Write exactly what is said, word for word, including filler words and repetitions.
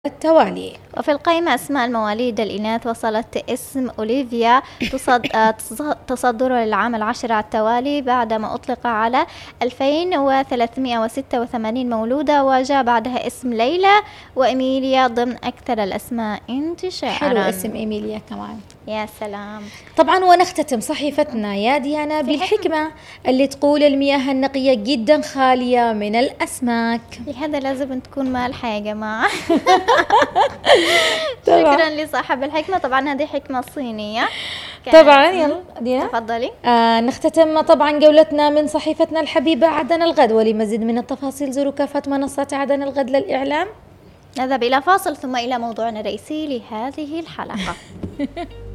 التوالي. وفي القائمة أسماء المواليد الإناث وصلت اسم أوليفيا تصد... آه، تص- تصدره للعام العاشر على التوالي بعدما أطلق على ألفين وثلاثمائة وستة وثمانين مولودة، وجاء بعدها اسم ليلى وإيميليا ضمن أكثر الأسماء انتشارا. حلو اسم إيميليا كمان. يا سلام. طبعا ونختتم صحيفتنا يا ديانا بالحكمة اللي تقول المياه النقية جدا خالية من الأسماك. هذا لازم تكون مالحة يا جماعة. طبعاً. شكرا لصاحب الحكمة. طبعا هذه حكمة صينية. طبعا يلا دينا تفضلي. آه نختتم طبعا جولتنا من صحيفتنا الحبيبة عدن الغد، ولمزيد من التفاصيل زوروا كافة منصات عدن الغد للإعلام. نذهب إلى فاصل ثم إلى موضوعنا الرئيسي لهذه الحلقة.